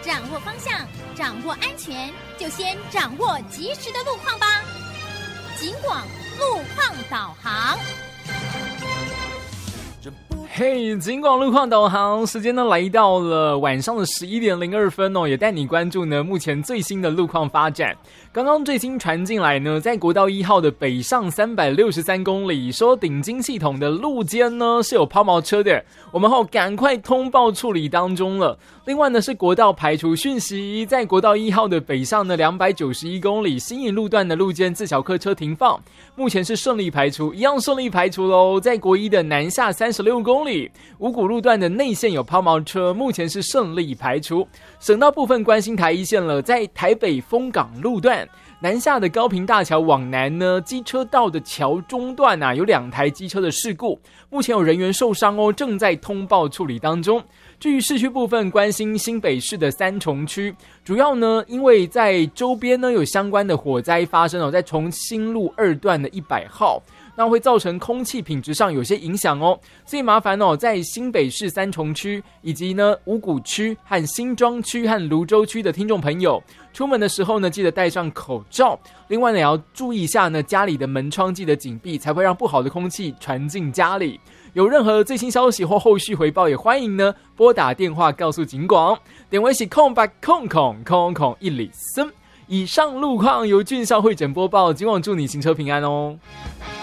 掌握方向，掌握安全，就先掌握及时的路况吧。警广路况导航。 嘿，警广路况导航时间呢来到了晚上的11点02分哦，也带你关注呢目前最新的路况发展。刚刚最新传进来呢，在国道1号的北上363公里，说顶金系统的路肩呢是有抛锚车的，我们赶快通报处理当中了。另外呢是国道排除讯息，在国道1号的北上呢291公里新营路段的路肩自小客车停放，目前是顺利排除，一样顺利排除咯。在国一的南下36公里，五股路段的内线有抛锚车，目前是顺利排除。省道部分关心台一线了，在台北丰港路段南下的高屏大桥往南呢，机车道的桥中段有2台机车的事故，目前有人员受伤哦，正在通报处理当中。至于市区部分，关心新北市的三重区，主要呢因为在周边呢有相关的火灾发生哦，在重新路2段的100号，那会造成空气品质上有些影响哦，所以麻烦哦，在新北市三重区以及呢五股区和新庄区和芦洲区的听众朋友，出门的时候呢记得戴上口罩，另外呢也要注意一下呢家里的门窗记得紧闭，才会让不好的空气传进家里。有任何最新消息或后续回报，也欢迎呢拨打电话告诉警广，电话是0800000103。以上路况由俊孝会诊播报，警广祝你行车平安哦。